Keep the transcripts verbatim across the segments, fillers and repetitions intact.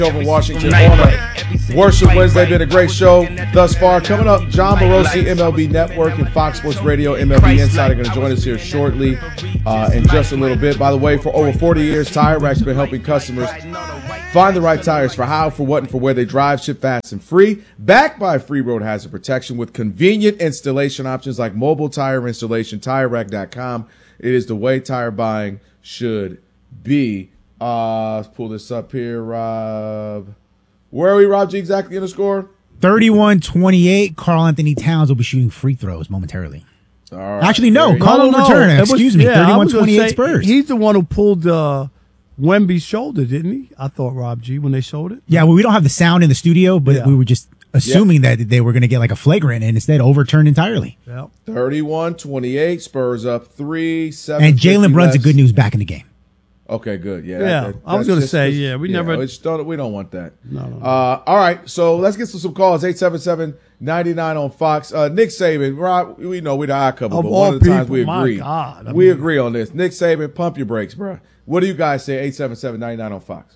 over Washington on a Worship Wednesday. Been a great show thus far. Coming up, John Morosi, M L B Network and Fox Sports Radio, M L B Insider, going to join us here shortly uh, in just a little bit. By the way, for over forty years, Tire Rack's been helping customers find the right tires for how, for what, and for where they drive, ship fast and free. Backed by free road hazard protection with convenient installation options like mobile tire installation. Tire Rack dot com. It is the way tire buying should be. Uh, let's pull this up here, Rob. Where are we, Rob G, exactly in the score? thirty-one twenty-eight. Carl Anthony Towns will be shooting free throws momentarily. All right. Actually, no. Carl will return. Excuse me. thirty-one twenty-eight Spurs. He's the one who pulled uh, Wemby's shoulder, didn't he? I thought, Rob G, when they showed it. Yeah, well, we don't have the sound in the studio, but yeah. we were just assuming yeah. that they were going to get like a flagrant and instead overturned entirely. Yep. thirty-one twenty-eight. Spurs up three. seven. And Jalen Brunn's a good news back in the game. Okay, good. Yeah, yeah. That, that, I was going to say, just, yeah, we yeah, never. It's don't, we don't want that. No, no, no. Uh, all right, so let's get to some calls. eight seven seven, nine nine on Fox. Uh, Nick Saban, Rob, we know we're the eye couple, of but all one of the people, times we agree. My God, I we mean, agree on this. Nick Saban, pump your brakes, bro. What do you guys say? eight seven seven, nine nine on Fox.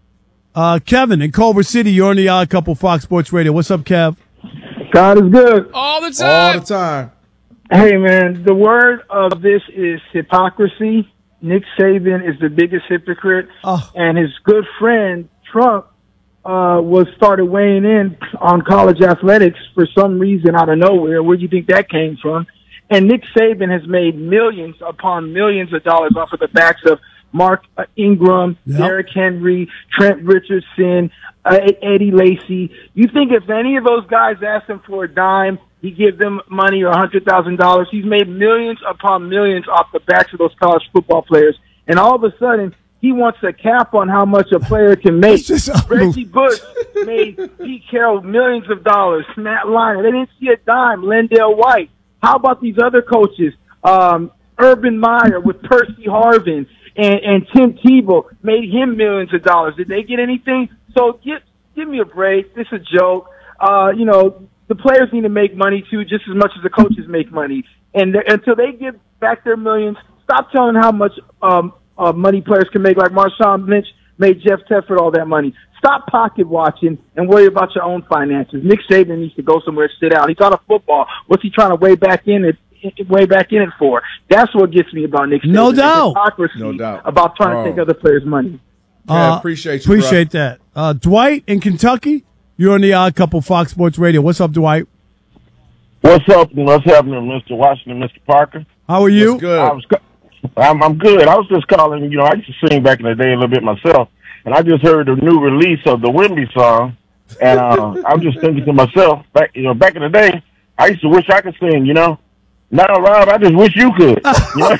Uh, Kevin in Culver City, you're on the Odd Couple Fox Sports Radio. What's up, Kev? God is good. All the time. All the time. Hey, man, the word of this is hypocrisy. Nick Saban is the biggest hypocrite, oh. and his good friend Trump uh, was started weighing in on college athletics for some reason out of nowhere. Where do you think that came from? And Nick Saban has made millions upon millions of dollars off of the backs of Mark uh, Ingram, yep. Derrick Henry, Trent Richardson, uh, Eddie Lacy. You think if any of those guys asked him for a dime, he give them money or a hundred thousand dollars? He's made millions upon millions off the backs of those college football players, and all of a sudden he wants a cap on how much a player can make. Reggie Bush made Pete Carroll millions of dollars. Matt Leinart, they didn't see a dime. Lendale White. How about these other coaches? Um, Urban Meyer with Percy Harvin and, and Tim Tebow made him millions of dollars. Did they get anything? So give give me a break. This is a joke. Uh, you know. The players need to make money, too, just as much as the coaches make money. And until they give back their millions, stop telling how much um, uh, money players can make, like Marshawn Lynch made Jeff Tedford all that money. Stop pocket watching and worry about your own finances. Nick Saban needs to go somewhere and sit out. He's out of football. What's he trying to weigh back in it, way back in it for? That's what gets me about Nick Saban. No doubt. Hypocrisy no doubt. About trying oh. to take other players' money. Yeah, uh, appreciate you, Appreciate bro. that. Uh, Dwight in Kentucky, you're on the Odd Couple Fox Sports Radio. What's up, Dwight? What's up? What's happening, Mister Washington, Mister Parker? How are you? What's good? I was, I'm, I'm good. I was just calling. You know, I used to sing back in the day a little bit myself, and I just heard the new release of the Wemby song, and uh, I'm just thinking to myself, back you know, back in the day, I used to wish I could sing. You know, now, Rob, I just wish you could. You know?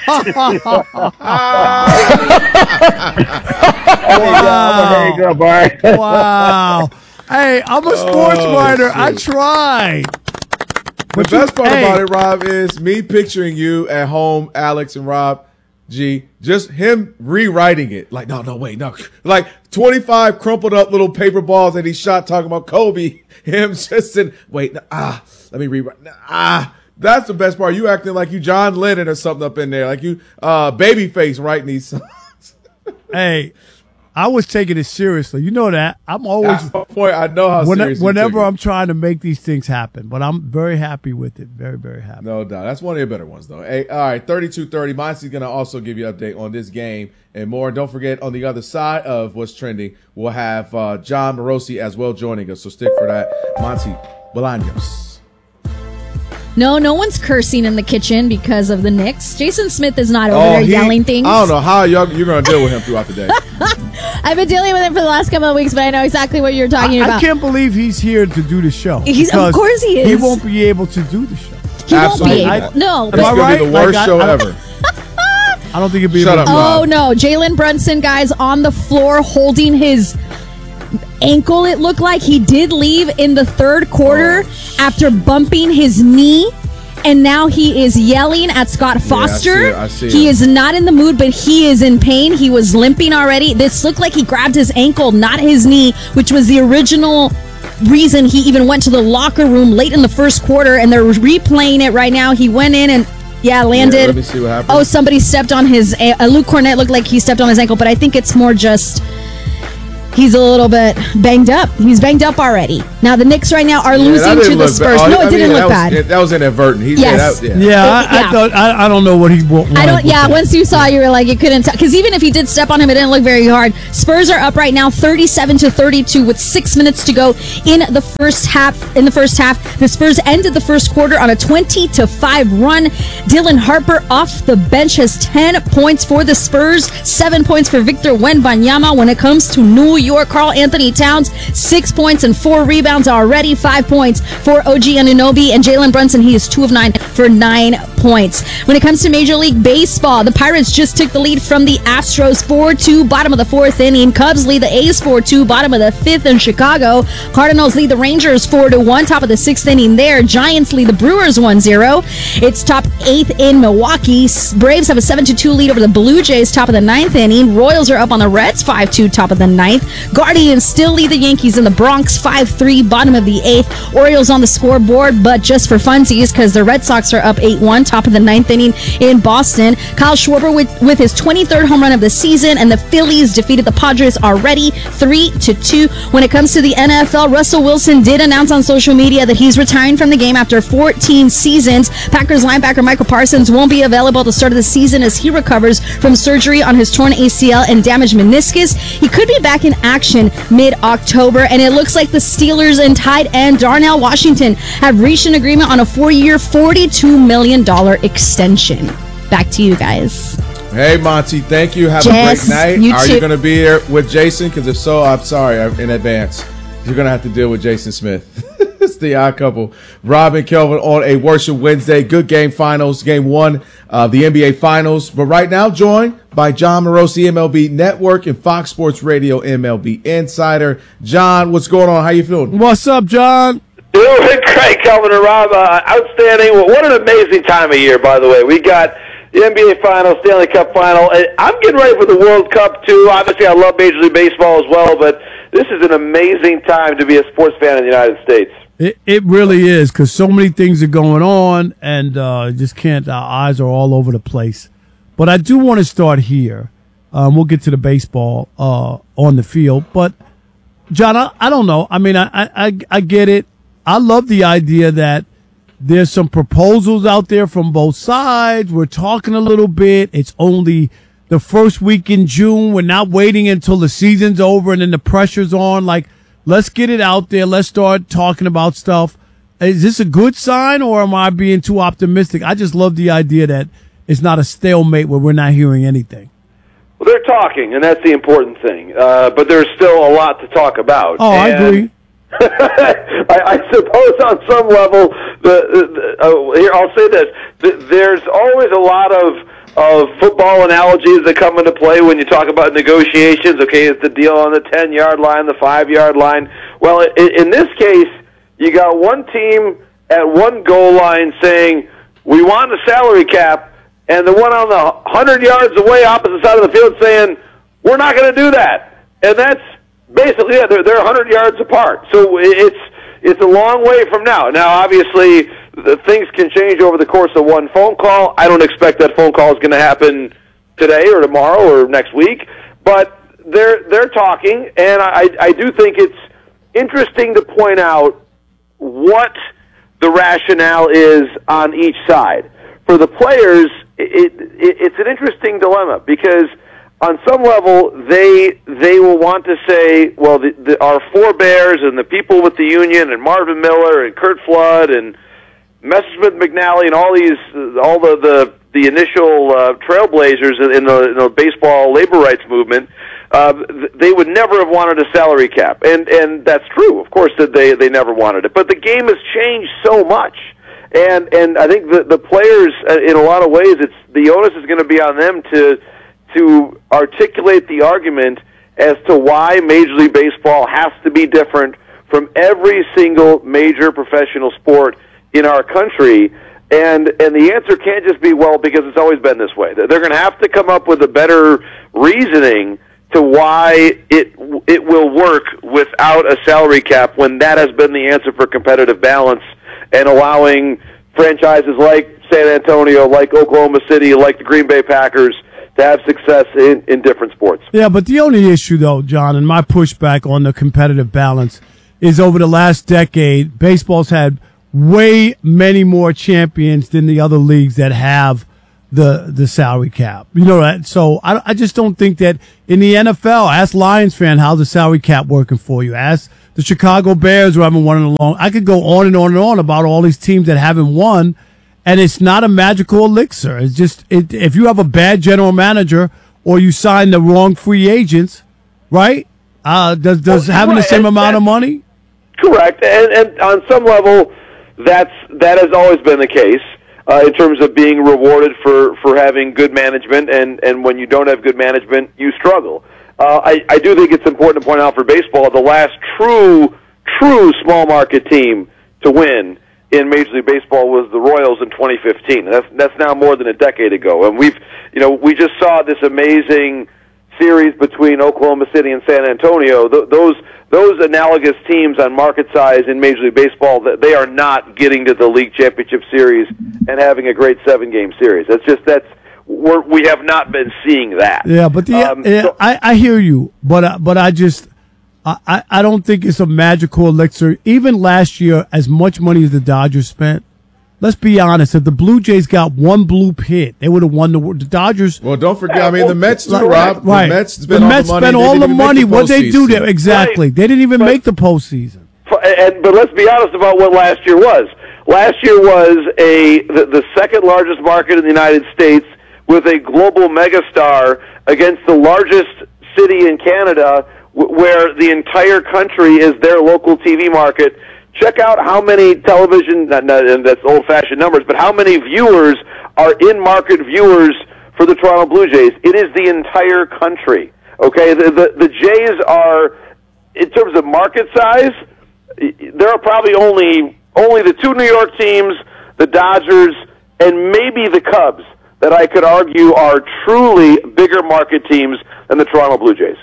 Wow. Hey, up, right? Wow. Hey, I'm a sports Oh, writer. shit. I tried. The But you- best part hey. about it, Rob, is me picturing you at home, Alex and Rob G, just him rewriting it. Like, no, no, wait, no. Like twenty-five crumpled up little paper balls that he shot talking about Kobe. Him just in, wait, no, ah, let me rewrite. No, ah, that's the best part. You acting like you John Lennon or something up in there. Like you uh, Babyface writing these songs. Hey, I was taking it seriously. You know that. I'm always At one point, I know how when, serious you whenever took it. I'm trying to make these things happen. But I'm very happy with it. Very, very happy. No doubt. That's one of your better ones, though. Hey, all right, thirty-two thirty. Monty's going to also give you an update on this game and more. Don't forget, on the other side of what's trending, we'll have uh, John Morosi as well joining us. So stick for that. Monty Bolaños. No, no one's cursing in the kitchen because of the Knicks. Jason Smith is not over there Oh, he- yelling things. I don't know how y'all, you're going to deal with him throughout the day. I've been dealing with him for the last couple of weeks, but I know exactly what you're talking I, about. I can't believe he's here to do the show. He's- of because course he is. He won't be able to do the show. He Absolutely. won't be able. No, It's Am I going to right? be the worst Like, I- show I- ever. I don't think he'll be Shut able up, to. Rob. Oh, no. Jalen Brunson, guys, on the floor holding his ankle, it looked like. He did leave in the third quarter Oh, after bumping his knee. And now he is yelling at Scott Foster. I see it, I see he it. is not in the mood, but he is in pain. He was limping already. This looked like he grabbed his ankle, not his knee, which was the original reason he even went to the locker room late in the first quarter. And they're replaying it right now. He went in and, yeah, landed. Yeah, let me see what happened. Oh, somebody stepped on his, uh, Luke Cornett looked like he stepped on his ankle, but I think it's more just, He's a little bit banged up. He's banged up already. Now the Knicks right now are Yeah, losing to the Spurs. Oh, No, I it didn't mean, look that bad. Was, that was inadvertent. He, Yes. Yeah, that, Yeah, I, I Yeah. thought I, I don't know what he wanted. I don't. Yeah, once you saw, you were like, you couldn't tell, because even if he did step on him, it didn't look very hard. Spurs are up right now, thirty-seven to thirty-two, with six minutes to go in the first half. In the first half, the Spurs ended the first quarter on a twenty to five run. Dylan Harper off the bench has ten points for the Spurs, seven points for Victor Wembanyama. When it comes to New York, Karl Anthony Towns, six points and four rebounds already. Five points for O G Anunoby, and Jalen Brunson. He is two of nine for nine points. When it comes to Major League Baseball, the Pirates just took the lead from the Astros four two, bottom of the fourth inning. Cubs lead the A's four two, bottom of the fifth in Chicago. Cardinals lead the Rangers four to one, top of the sixth inning there. Giants lead the Brewers one zero. It's top eighth in Milwaukee. Braves have a seven to two lead over the Blue Jays, top of the ninth inning. Royals are up on the Reds five two, top of the ninth. Guardians still lead the Yankees in the Bronx five three, bottom of the eighth. Orioles on the scoreboard, but just for funsies because the Red Sox are up eight one, top of the ninth inning in Boston. Kyle Schwarber with, with his twenty-third home run of the season, and the Phillies defeated the Padres already three to two. When it comes to the N F L, Russell Wilson did announce on social media that he's retiring from the game after fourteen seasons. Packers linebacker Michael Parsons won't be available at the start of the season as he recovers from surgery on his torn A C L and damaged meniscus. He could be back in action mid-October, and it looks like the Steelers and tight end Darnell Washington have reached an agreement on a four-year, forty-two million dollars extension. Back to you guys. Hey, Monty, thank you. Have Jess, a great night. you Are too. you going to be here with Jason? Because if so, I'm sorry in advance. You're going to have to deal with Jason Smith. It's the odd couple. Rob and Kelvin on a Worship Wednesday. Good game finals. Game one of the N B A Finals. But right now, joined by John Morosi, M L B Network, and Fox Sports Radio M L B Insider. John, what's going on? How you feeling? What's up, John? Doing great, Kelvin and Rob. Uh, outstanding. What an amazing time of year, by the way. We got the N B A Finals, Stanley Cup Final. I'm getting ready for the World Cup, too. Obviously, I love Major League Baseball as well, but this is an amazing time to be a sports fan in the United States. It it really is, because so many things are going on, and uh, just can't. Our eyes are all over the place. But I do want to start here. Um, we'll get to the baseball uh, on the field, but John, I, I don't know. I mean, I, I I get it. I love the idea that there's some proposals out there from both sides. We're talking a little bit. It's only the first week in June. We're not waiting until the season's over and then the pressure's on. Like, let's get it out there. Let's start talking about stuff. Is this a good sign, or am I being too optimistic? I just love the idea that it's not a stalemate where we're not hearing anything. Well, they're talking, and that's the important thing. Uh, but there's still a lot to talk about. Oh, I And agree. I, I suppose on some level, the, the uh, here I'll say this: the, there's always a lot of of football analogies that come into play when you talk about negotiations. Okay, is the deal on the ten-yard line, the five-yard line? Well, in, in this case, you got one team at one goal line saying, we want a salary cap, and the one on the one hundred yards away, opposite side of the field, saying, we're not going to do that. And that's basically, yeah, they're, they're one hundred yards apart. So it's it's a long way from now. Now, obviously, the things can change over the course of one phone call. I don't expect that phone call is going to happen today or tomorrow or next week, but they're they're talking, and I, I do think it's interesting to point out what the rationale is on each side. For the players, it, it, it's an interesting dilemma because on some level, they they will want to say, well, the, the, our forebears and the people with the union and Marvin Miller and Curt Flood and Messerschmitt McNally and all these, all the the, the initial uh, trailblazers in the, in the baseball labor rights movement, uh, they would never have wanted a salary cap, and and that's true. Of course, that they they never wanted it, but the game has changed so much. And and I think the the players, in a lot of ways, it's the onus is going to be on them to to articulate the argument as to why Major League Baseball has to be different from every single major professional sport in our country. And and the answer can't just be, well, because it's always been this way. They're going to have to come up with a better reasoning to why it it will work without a salary cap when that has been the answer for competitive balance and allowing franchises like San Antonio, like Oklahoma City, like the Green Bay Packers to have success in, in different sports. Yeah, but the only issue, though, John, and my pushback on the competitive balance is over the last decade, baseball's had way many more champions than the other leagues that have the the salary cap. You know that. So I, I just don't think that in the N F L, ask Lions fan, how's the salary cap working for you? Ask the Chicago Bears who haven't won in a long. I could go on and on and on about all these teams that haven't won, and it's not a magical elixir. It's just it, if you have a bad general manager or you sign the wrong free agents, right? Uh, does does well, having right. the same and, amount and, of money? Correct, and, and on some level, that's that has always been the case. Uh, in terms of being rewarded for, for having good management, and, and when you don't have good management, you struggle. Uh, I, I do think it's important to point out for baseball, the last true, true small market team to win in Major League Baseball was the Royals in twenty fifteen. And that's, that's now more than a decade ago. And we've, you know, we just saw this amazing series between Oklahoma City and San Antonio. Th- those, those analogous teams on market size in Major League Baseball, they are not getting to the League Championship Series and having a great seven-game series. That's just that's we're, we have not been seeing that. Yeah, but the, um, yeah, so, I, I hear you, but uh, but I just I, I don't think it's a magical elixir. Even last year, as much money as the Dodgers spent, let's be honest, if the Blue Jays got one bloop hit, they would have won the the Dodgers. Well, don't forget, I mean, the Mets too, right, Rob. Right. The Mets spent the all Mets the money. spent all the money. The What they do there? Exactly. Right. They didn't even But, make the postseason. And, but let's be honest about what last year was. Last year was a the, the second largest market in the United States with a global megastar against the largest city in Canada, w- where the entire country is their local T V market. Check out how many television, not, not, and that's old-fashioned numbers, but how many viewers are in-market viewers for the Toronto Blue Jays. It is the entire country. Okay, the, the, the Jays are, in terms of market size, there are probably only only the two New York teams, the Dodgers, and maybe the Cubs that I could argue are truly bigger market teams than the Toronto Blue Jays.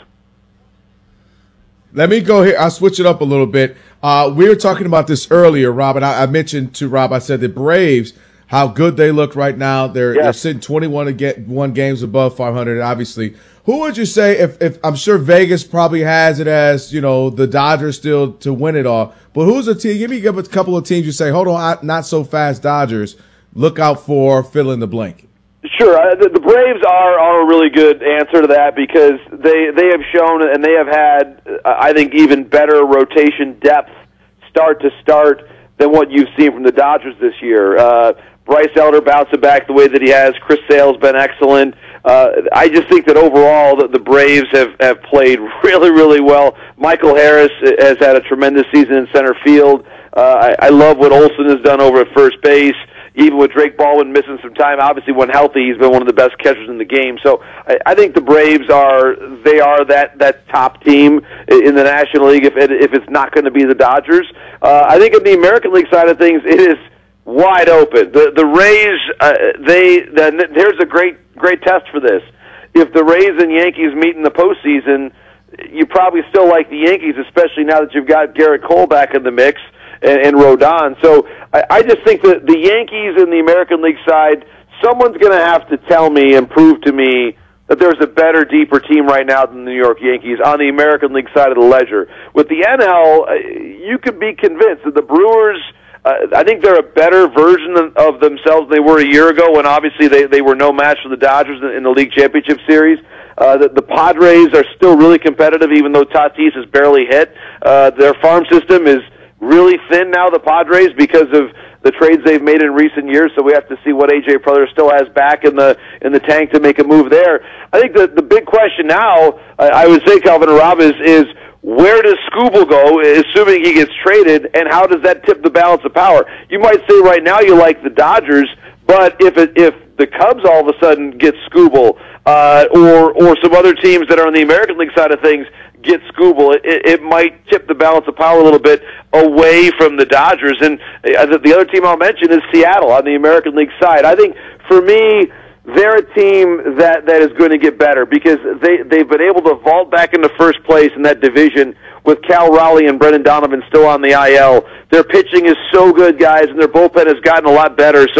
Let me go here. I'll switch it up a little bit. Uh, we were talking about this earlier, Rob, and I, I mentioned to Rob, I said the Braves, how good they look right now. They're, yes. they're sitting twenty-one to get one games above five hundred, obviously. Who would you say, if, if I'm sure Vegas probably has it as, you know, the Dodgers still to win it all, but who's a team? Give me a couple of teams you say, hold on, not so fast Dodgers. Look out for fill in the blank. Sure, uh, the, the Braves are, are a really good answer to that because they they have shown and they have had, uh, I think, even better rotation depth start to start than what you've seen from the Dodgers this year. Uh, Bryce Elder bouncing back the way that he has. Chris Sale's been excellent. Uh, I just think that overall the, the Braves have, have played really, really well. Michael Harris has had a tremendous season in center field. Uh, I, I love what Olsen has done over at first base. Even with Drake Baldwin missing some time, obviously when healthy, he's been one of the best catchers in the game. So I, I think the Braves are they are that, that top team in the National League. If it, if it's not going to be the Dodgers, uh, I think on the American League side of things, it is wide open. The the Rays, uh, they the, there's a great great test for this. If the Rays and Yankees meet in the postseason, you probably still like the Yankees, especially now that you've got Garrett Cole back in the mix. And, and Rodon. So I, I just think that the Yankees and the American League side, someone's going to have to tell me and prove to me that there's a better, deeper team right now than the New York Yankees on the American League side of the ledger. With the N L, uh, you could be convinced that the Brewers, uh, I think they're a better version of themselves than they were a year ago when obviously they, they were no match for the Dodgers in, in the League Championship Series. Uh, the, the Padres are still really competitive even though Tatis has barely hit. Uh, their farm system is really thin now, the Padres, because of the trades they've made in recent years. So we have to see what A J Preller still has back in the in the tank to make a move there. I think the the big question now, I, I would say, Calvin and Rob, is is where does Skubal go, assuming he gets traded, and how does that tip the balance of power? You might say right now you like the Dodgers, but if it, if the Cubs all of a sudden get Skubal, uh, or or some other teams that are on the American League side of things get Skubal, it, it might tip the balance of power a little bit away from the Dodgers. And uh, the other team I'll mention is Seattle on the American League side. I think, for me, they're a team that, that is going to get better because they, they've been able to vault back into first place in that division with Cal Raleigh and Brendan Donovan still on the I L. Their pitching is so good, guys, and their bullpen has gotten a lot better. So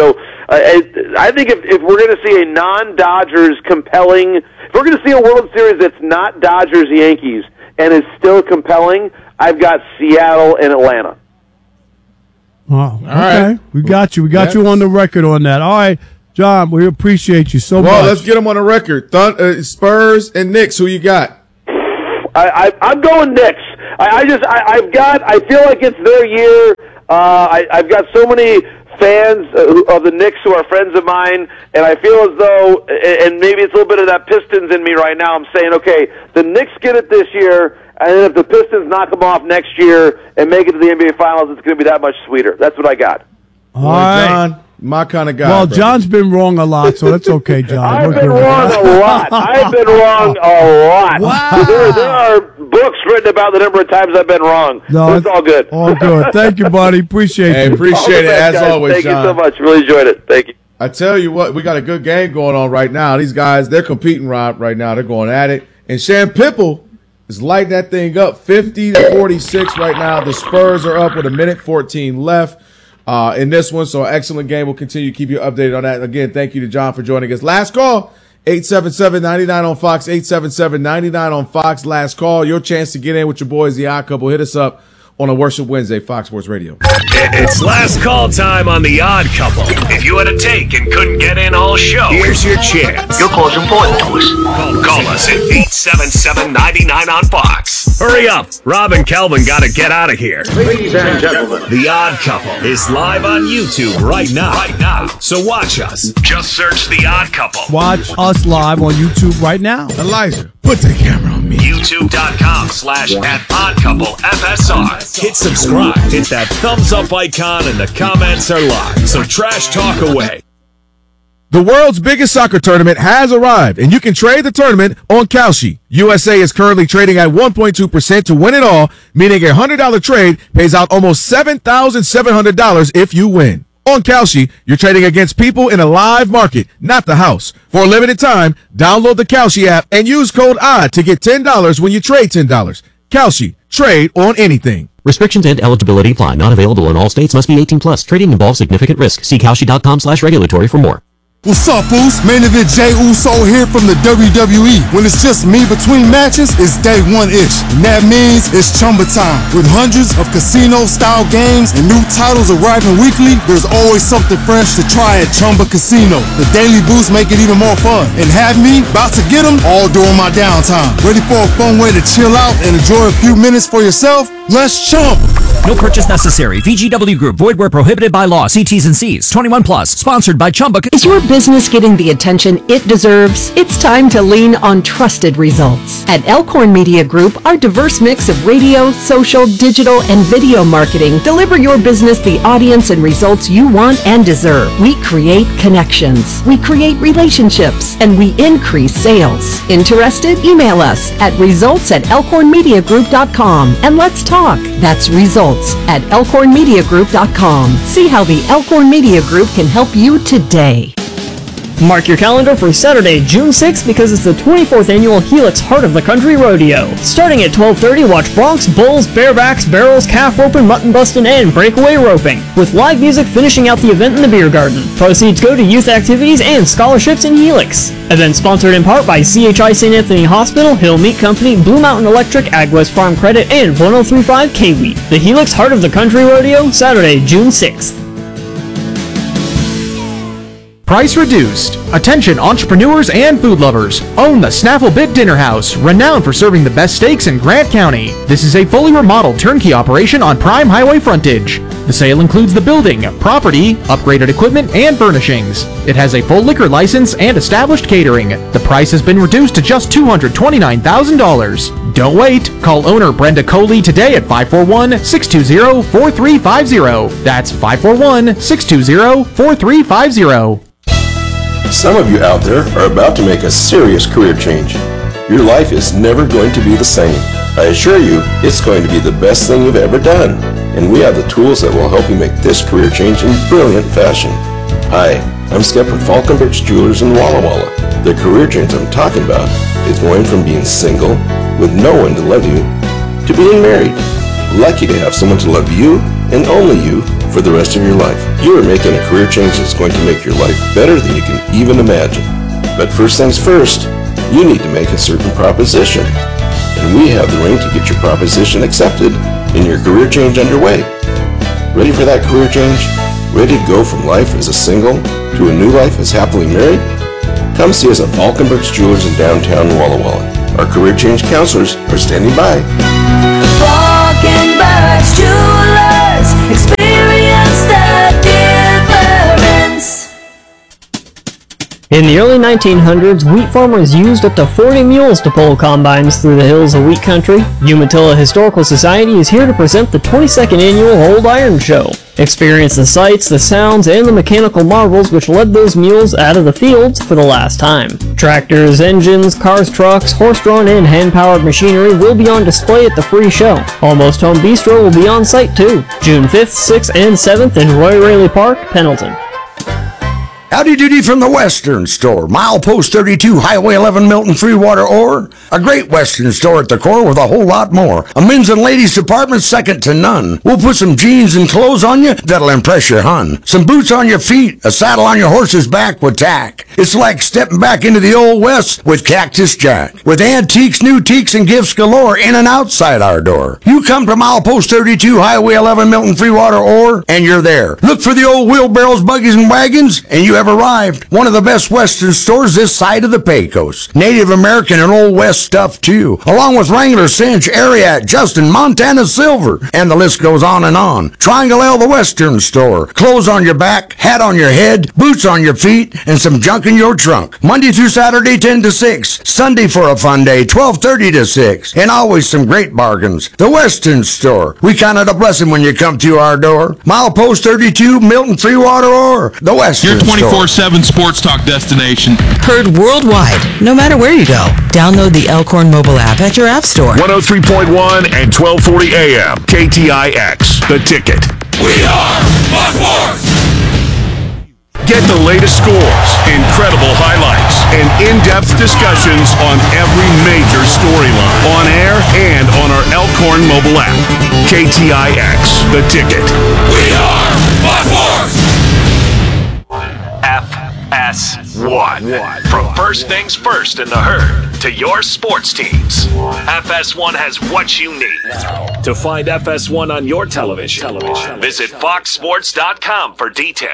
I, I think if, if we're going to see a non-Dodgers compelling, if we're going to see a World Series that's not Dodgers-Yankees and is still compelling, I've got Seattle and Atlanta. Wow. All okay. right. We got you. We got Yes. you on the record on that. All right, John, we appreciate you so Well, much. let's get them on the record. Thun- uh, Spurs and Knicks, who you got? I, I, I'm going Knicks. I, I just, I, I've got, I feel like it's their year. Uh, I, I've got so many fans uh, who- of the Knicks who are friends of mine, and I feel as though, and maybe it's a little bit of that Pistons in me right now, I'm saying, okay, the Knicks get it this year, and then if the Pistons knock them off next year and make it to the N B A Finals, it's going to be that much sweeter. That's what I got. All Boy, right. John, my kind of guy. Well, brother. John's been wrong a lot, so that's okay, John. I've We're been good with wrong that. a lot. I've been wrong a lot. Wow. There, there are books written about the number of times I've been wrong. No, So it's all good. All good. Thank you, buddy. Appreciate Hey, you. All the appreciate it best, as guys. always, Thank John. you so much. Really enjoyed it. Thank you. I tell you what, we got a good game going on right now. These guys, they're competing right, right now. They're going at it. And Shan Pipple is lighting that thing up, fifty to forty-six right now. The Spurs are up with a minute fourteen left uh, in this one. So excellent game. We'll continue to keep you updated on that. Again, thank you to John for joining us. Last call, eight seven seven, nine nine on Fox, eight seven seven, nine nine on Fox. Last call. Your chance to get in with your boys, The Odd Couple. Hit us up on a Worship Wednesday, Fox Sports Radio. It's last call time on The Odd Couple. If you had a take and couldn't get in all show, here's your chance. Your call's important to us. Call, call us at eight seven seven, nine nine on Fox. Hurry up. Rob and Kelvin got to get out of here. Ladies and gentlemen, The Odd Couple is live on YouTube right now. Right now. So watch us. Just search The Odd Couple. Watch us live on YouTube right now. Elijah, put the camera on me. YouTube.com slash at Odd Couple F S R. Hit subscribe. Hit that thumbs up icon and the comments are live. So trash talk away. The world's biggest soccer tournament has arrived, and you can trade the tournament on Kalshi. U S A is currently trading at one point two percent to win it all, meaning a one hundred dollars trade pays out almost seven thousand seven hundred dollars if you win. On Kalshi, you're trading against people in a live market, not the house. For a limited time, download the Kalshi app and use code ODD to get ten dollars when you trade ten dollars. Kalshi, trade on anything. Restrictions and eligibility apply. Not available in all states. Must be eighteen plus. Trading involves significant risk. See Kalshi.com slash regulatory for more. What's up, Boost? Main event Jey Uso here from the W W E. When it's just me between matches, it's day one-ish. And that means it's Chumba time. With hundreds of casino-style games and new titles arriving weekly, there's always something fresh to try at Chumba Casino. The daily boosts make it even more fun. And have me about to get them all during my downtime. Ready for a fun way to chill out and enjoy a few minutes for yourself? Let's Chumba. No purchase necessary. V G W Group. Void where prohibited by law. See T's and C's. twenty-one plus. Sponsored by Chumba. Is your business getting the attention it deserves? It's time to lean on trusted results. At Elkhorn Media Group, our diverse mix of radio, social, digital, and video marketing deliver your business the audience and results you want and deserve. We create connections. We create relationships. And we increase sales. Interested? Email us at results at elkhorn media group dot com and let's talk. That's results at elkhorn media group dot com. See how the Elkhorn Media Group can help you today. Mark your calendar for Saturday, June sixth, because it's the twenty-fourth annual Helix Heart of the Country Rodeo. Starting at twelve thirty, watch broncs, bulls, barebacks, barrels, calf roping, mutton busting, and breakaway roping, with live music finishing out the event in the beer garden. Proceeds go to youth activities and scholarships in Helix. Event sponsored in part by C H I Saint Anthony Hospital, Hill Meat Company, Blue Mountain Electric, AgWest Farm Credit, and one oh three point five K-Wheat. The Helix Heart of the Country Rodeo, Saturday, June sixth. Price reduced. Attention entrepreneurs and food lovers. Own the Snaffle Bit Dinner House, renowned for serving the best steaks in Grant County. This is a fully remodeled turnkey operation on prime highway frontage. The sale includes the building, property, upgraded equipment, and furnishings. It has a full liquor license and established catering. The price has been reduced to just two hundred twenty-nine thousand dollars. Don't wait. Call owner Brenda Coley today at five four one, six two zero, four three five zero. That's five four one, six two zero, four three five zero. Some of you out there are about to make a serious career change. Your life is never going to be the same. I assure you, it's going to be the best thing you've ever done. And we have the tools that will help you make this career change in brilliant fashion. Hi, I'm Skip from Falconbridge Jewelers in Walla Walla. The career change I'm talking about is going from being single, with no one to love you, to being married. Lucky to have someone to love you, and only you, for the rest of your life. You are making a career change that's going to make your life better than you can even imagine. But first things first, you need to make a certain proposition. And we have the ring to get your proposition accepted and your career change underway. Ready for that career change? Ready to go from life as a single to a new life as happily married? Come see us at Falkenberg's Jewelers in downtown Walla Walla. Our career change counselors are standing by. Falkenberg's Jewelers, experience the difference. In the early nineteen hundreds, wheat farmers used up to forty mules to pull combines through the hills of wheat country. Umatilla Historical Society is here to present the twenty-second annual Old Iron Show. Experience the sights, the sounds, and the mechanical marvels which led those mules out of the fields for the last time. Tractors, engines, cars, trucks, horse-drawn and hand-powered machinery will be on display at the free show. Almost Home Bistro will be on site too. June fifth, sixth, and seventh in Roy Raley Park, Pendleton. Howdy doody from the Western Store, Milepost thirty-two, Highway eleven, Milton, Freewater, Ore. A great Western store at the core with a whole lot more. A men's and ladies department second to none. We'll put some jeans and clothes on you that'll impress your hun. Some boots on your feet, a saddle on your horse's back with tack. It's like stepping back into the Old West with Cactus Jack. With antiques, new teaks, and gifts galore in and outside our door. You come to Milepost thirty-two, Highway eleven, Milton, Freewater, Ore, and you're there. Look for the old wheelbarrows, buggies, and wagons, and you have arrived. One of the best Western stores this side of the Pecos. Native American and Old West stuff too, along with Wrangler, Cinch, Ariat, Justin, Montana Silver, and the list goes on and on. Triangle L, the Western Store. Clothes on your back, hat on your head, boots on your feet, and some junk in your trunk. Monday through Saturday, ten to six. Sunday for a fun day, twelve thirty to six. And always some great bargains. The Western Store. We count it a blessing when you come to our door. Milepost thirty-two, Milton, Freewater, or the Western Your Store. twenty-four seven sports talk destination. Heard worldwide, no matter where you go. Download the Elkhorn mobile app at your app store. one oh three point one and twelve forty A M. K T I X. The Ticket. We are Fox Sports. Get the latest scores, incredible highlights, and in-depth discussions on every major storyline. On air and on our Elkhorn mobile app. K T I X. The Ticket. We are Fox Sports. F S one. From first things first in the herd to your sports teams, F S one has what you need. To find F S one on your television, visit fox sports dot com for details.